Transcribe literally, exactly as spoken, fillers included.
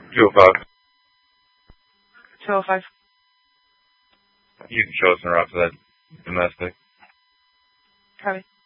two oh five. two oh five. You can show us en route to that domestic. Copy.